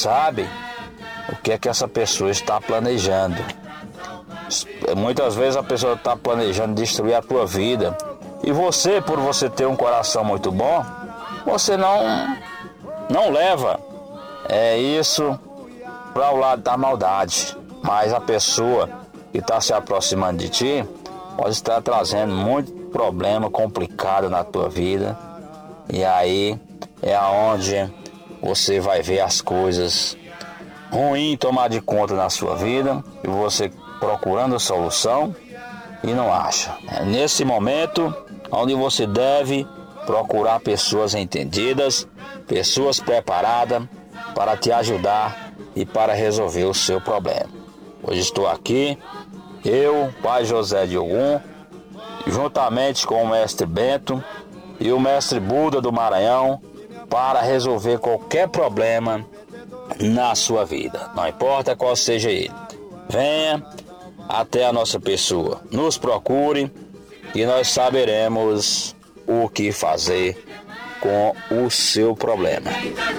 sabe o que é que essa pessoa está planejando. Muitas vezes a pessoa está planejando destruir a tua vida. E você, por você ter um coração muito bom, você não leva isso para o lado da maldade. Mas a pessoa que está se aproximando de ti pode estar trazendo muito problema complicado na tua vida. E aí é aonde você vai ver as coisas ruins tomar de conta na sua vida. E você procurando solução e não acha. É nesse momento onde você deve procurar pessoas entendidas, pessoas preparadas para te ajudar e para resolver o seu problema. Hoje estou aqui, eu, Pai José de Ogum, juntamente com o Mestre Bento e o Mestre Buda do Maranhão, para resolver qualquer problema na sua vida, não importa qual seja ele. Venha até a nossa pessoa, nos procure e nós saberemos o que fazer com o seu problema.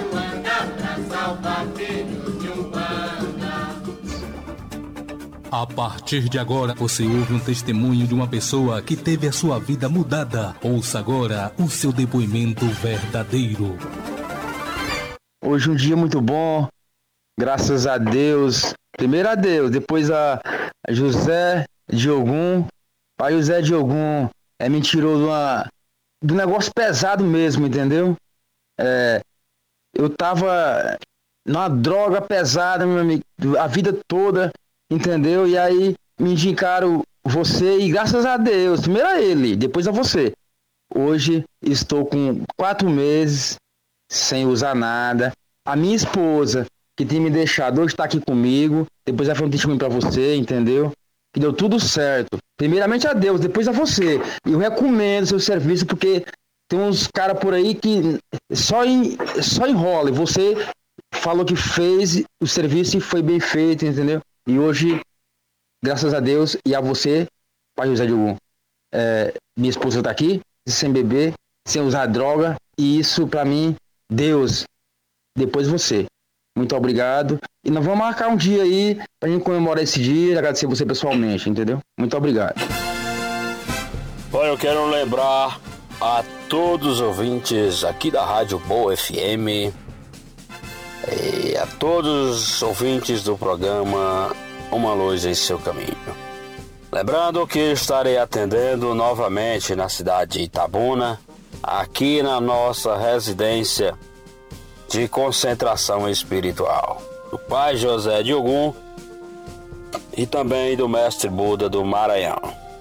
A partir de agora, você ouve um testemunho de uma pessoa que teve a sua vida mudada. Ouça agora o seu depoimento verdadeiro. Hoje um dia muito bom, graças a Deus. Primeiro a Deus, depois a José de Ogum. Pai José de Ogum me tirou de um negócio pesado mesmo, entendeu? Eu tava numa droga pesada, meu amigo, a vida toda, entendeu? E aí me indicaram você e graças a Deus, primeiro a ele, depois a você. Hoje estou com 4 meses sem usar nada. A minha esposa, que tem me deixado, hoje está aqui comigo. Depois vai fazer um testemunho para você, entendeu? Que deu tudo certo. Primeiramente a Deus, depois a você. E eu recomendo o seu serviço, porque tem uns caras por aí que só enrola. E você falou que fez o serviço e foi bem feito, entendeu? E hoje, graças a Deus e a você, Pai José de Ogum, minha esposa está aqui, sem beber, sem usar droga. E isso, para mim, Deus, depois você. Muito obrigado. E nós vamos marcar um dia aí pra gente comemorar esse dia e agradecer você pessoalmente, entendeu? Muito obrigado. Olha, eu quero lembrar a todos os ouvintes aqui da Rádio Boa FM e a todos os ouvintes do programa Uma Luz em Seu Caminho. Lembrando que estarei atendendo novamente na cidade de Itabuna, aqui na nossa residência de concentração espiritual do Pai José de Ogum e também do Mestre Buda do Maranhão.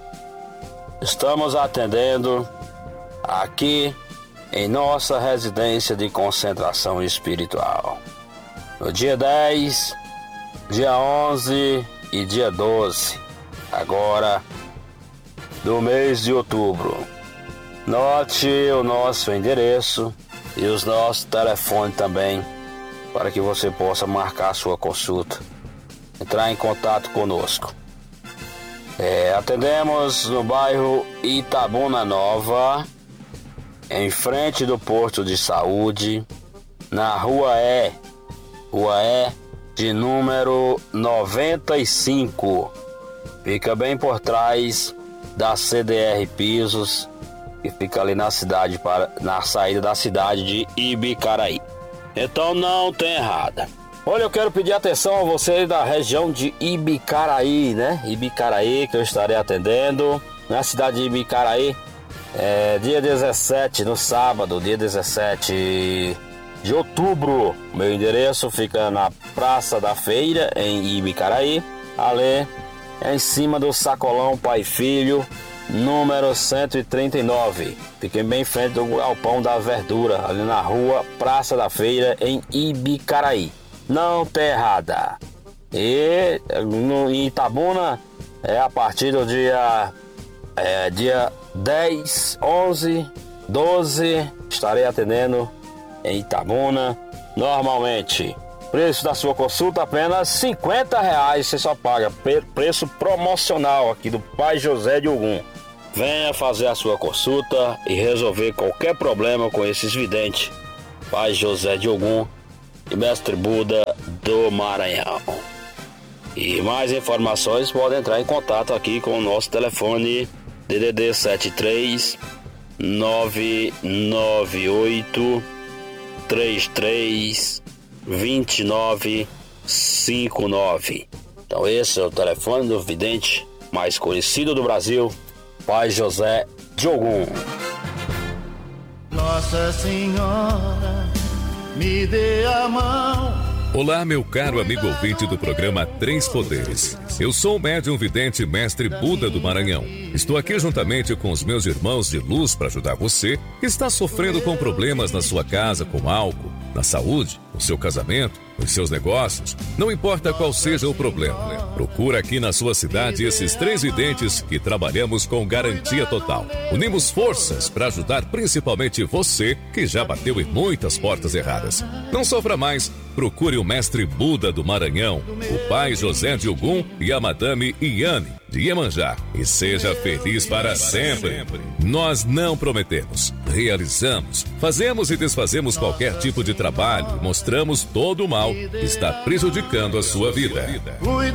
Estamos atendendo aqui em nossa residência de concentração espiritual no dia 10, dia 11 e dia 12 agora do mês de outubro. Note o nosso endereço e os nossos telefones também, para que você possa marcar sua consulta, entrar em contato conosco. Atendemos no bairro Itabuna Nova, em frente do posto de saúde, na Rua E de número 95. Fica bem por trás da CDR Pisos, que fica ali na saída da cidade de Ibicaraí. Então não tem errada. Olha, eu quero pedir atenção a vocês da região de Ibicaraí, né? Ibicaraí, que eu estarei atendendo na cidade de Ibicaraí, dia 17, no sábado, dia 17 de outubro. Meu endereço fica na Praça da Feira, em Ibicaraí, ali em cima do Sacolão Pai e Filho, número 139. Fiquei bem em frente do Galpão da Verdura, ali na rua Praça da Feira, em Ibicaraí. Não tem errada. E em Itabuna, a partir do dia 10, 11, 12, estarei atendendo em Itabuna normalmente. Preço da sua consulta apenas R$50, você só paga preço promocional aqui do Pai José de Ogum. Venha fazer a sua consulta e resolver qualquer problema com esses videntes, Pai José de Ogum e Mestre Buda do Maranhão. E mais informações podem entrar em contato aqui com o nosso telefone DDD 73 998 33 29 59. Então esse é o telefone do vidente mais conhecido do Brasil, Pai José de Ogum. Nossa Senhora, me dê a mão. Olá, meu caro amigo ouvinte do programa Três Poderes. Eu sou o médium vidente Mestre Buda do Maranhão. Estou aqui juntamente com os meus irmãos de luz para ajudar você que está sofrendo com problemas na sua casa, com álcool, na saúde, no seu casamento, nos seus negócios. Não importa qual seja o problema. Procura aqui na sua cidade esses três videntes que trabalhamos com garantia total. Unimos forças para ajudar principalmente você que já bateu em muitas portas erradas. Não sofra mais. Procure o Mestre Buda do Maranhão, o Pai José de Ogum e a Madame Iane de Iemanjá e seja feliz para sempre. Nós não prometemos, realizamos, fazemos e desfazemos qualquer tipo de trabalho e mostramos todo o mal que está prejudicando a sua vida.